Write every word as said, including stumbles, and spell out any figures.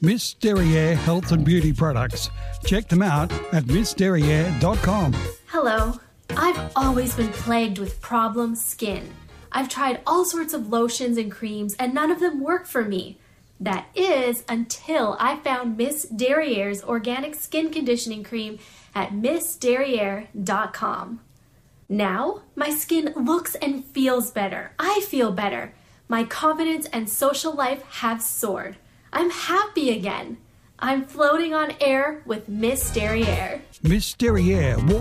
Miss Derriere Health and Beauty Products. Check them out at miss derriere dot com. Hello. I've always been plagued with problem skin. I've tried all sorts of lotions and creams and none of them work for me. That is until I found Miss Derriere's organic skin conditioning cream at miss derriere dot com. Now, my skin looks and feels better. I feel better. My confidence and social life have soared. I'm happy again. I'm floating on air with Miss Derriere. Miss Derriere.